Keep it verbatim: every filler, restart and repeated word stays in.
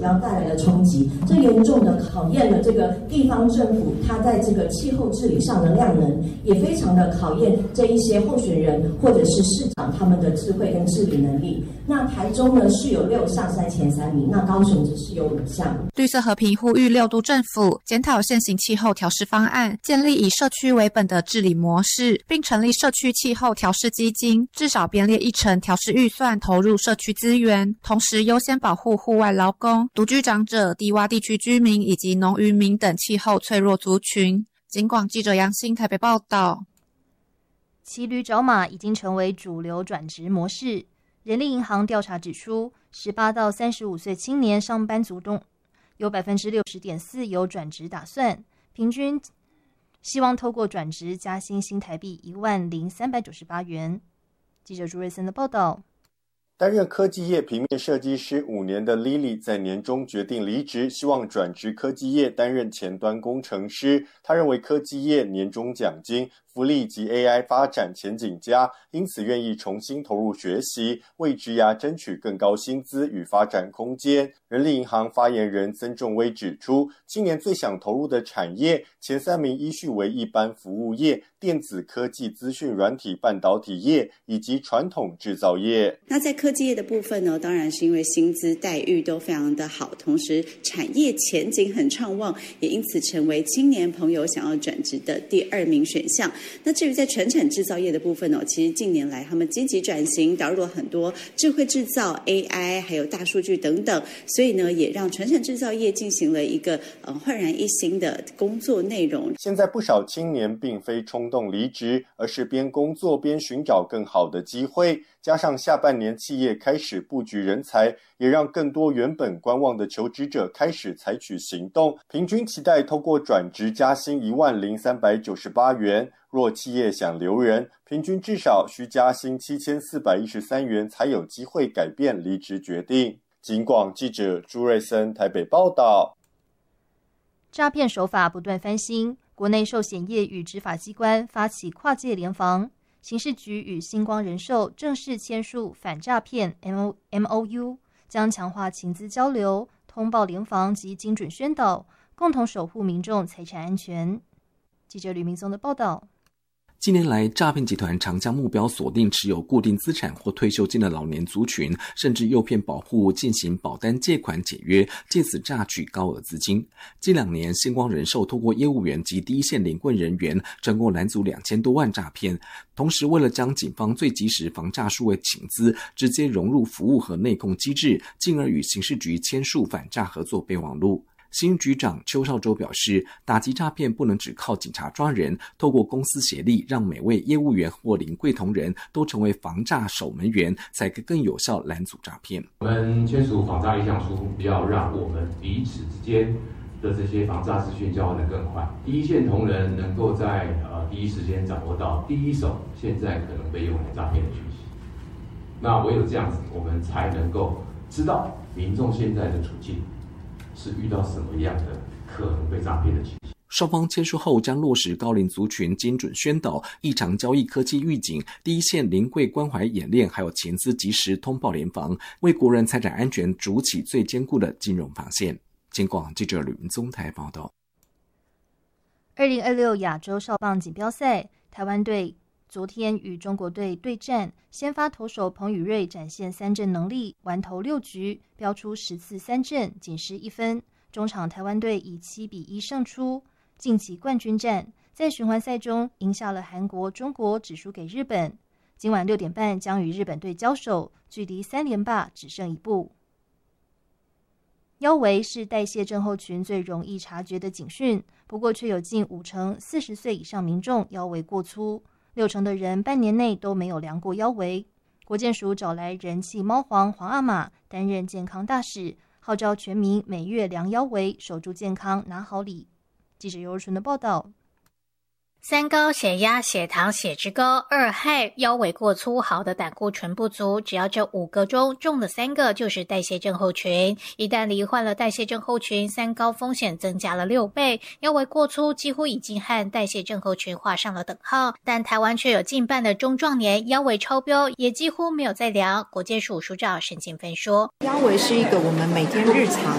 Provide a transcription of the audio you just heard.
么样带来的冲击，这严重的考验了这个地方政府它在这个气候治理上的量能，也非常的考验这一些候选人或者是市长他们的智慧跟治理能力。那台中呢是有六项在前三名，那高雄只是有五项。 绿色和平呼吁六都政府检讨现行气候调适方案，建立以社区为本的治理模式，并成立社区气候调适基金，至少编列一成调适预算投入社区资源，同时优先保护户外劳工、独居长者、低洼地区居民以及农渔民等气候脆弱族群。警广记者杨欣台北报道。 骑驴找马已经成为主流转职模式。人力银行调查指出，十八到三十五岁青年上班族中，有 百分之六十点四 有转职打算，平均希望透过转职加薪新台币一万零三百九十八元。记者朱瑞森的报道。 担任科技业平面设计师五年的 Lily 在年中决定离职，希望转职科技业担任前端工程师。他认为科技业年终奖金、福利及 A I 发展前景佳，因此愿意重新投入学习，为职涯争取更高薪资与发展空间。人力银行发言人曾仲威指出，今年最想投入的产业前三名依序为一般服务业、电子科技资讯软体半导体业以及传统制造业。 那在科技业的部分呢，当然是因为薪资待遇都非常的好，同时产业前景很畅旺，也因此成为青年朋友想要转职的第二名选项。那至于在传产制造业的部分哦，其实近年来他们积极转型，导入了很多智慧制造、A I 还有大数据等等，所以呢也让传产制造业进行了一个呃焕然一新的工作内容。 现在不少青年并非冲动离职，而是边工作边寻找更好的机会，加上下半年企业开始布局人才，也让更多原本观望的求职者开始采取行动。平均期待透过转职加薪一万零三百九十八元，若企业想留人，平均至少需加薪七千四百一十三元才有机会改变离职决定。警广记者朱瑞森台北报道。 诈骗手法不断翻新，国内寿险业与执法机关发起跨界联防，刑事局与星光人寿正式签署反诈骗 M O U， 将强化情资交流、通报联防及精准宣导，共同守护民众财产安全。记者吕明松的报道。 近年来，诈骗集团常将目标锁定持有固定资产或退休金的老年族群，甚至诱骗保护进行保单借款解约，借此榨取高额资金。近两年，星光人寿透过业务员及第一线领棍人员，成功拦阻两千多万诈骗。同时，为了将警方最及时防诈数位情资直接融入服务和内控机制，进而与刑事局签署反诈合作备忘录。新局长邱少洲表示，打击诈骗不能只靠警察抓人，透过公司协力，让每位业务员或临柜同仁都成为防诈守门员，才可更有效拦阻诈骗。 我们签署防诈意向书，要让我们彼此之间的这些防诈资讯交换得更快，第一线同仁能够在呃第一时间掌握到第一手现在可能被用来诈骗的讯息。那唯有这样子，我们才能够知道民众现在的处境是遇到什么样的可能被诈骗的情形。 双方签署后将落实高龄族群精准宣导、异常交易科技预警、第一线临柜关怀演练，还有情资及时通报联防，为国人财产安全筑起最坚固的金融防线。警广记者吕文宗台报道。 二零二六亚洲少棒锦标赛，台湾队昨天与中国队对战，先发投手彭宇睿展现三振能力，完投六局，标出十次三振，仅失一分。中场台湾队以七比一胜出，晋级冠军战。在循环赛中赢下了韩国、中国，只输给日本。今晚六点半将与日本队交手，距离三连霸只剩一步。腰围是代谢症候群最容易察觉的警讯，不过却有近五成四十岁以上民众腰围过粗。六成的人半年内都没有量过腰围。国健署找来人气猫皇黄阿玛担任健康大使，号召全民每月量腰围，守住健康，拿好礼。记者尤如纯的报道。 三高、血压、血糖、血脂高；二害、腰围过粗；好的胆固醇不足。只要这五个中中了三个，就是代谢症候群。一旦罹患了代谢症候群，三高风险增加了六倍。腰围过粗几乎已经和代谢症候群画上了等号，但台湾却有近半的中壮年腰围超标，也几乎没有在量。国健署署长沈静芬说：“ 腰围是一个我们每天日常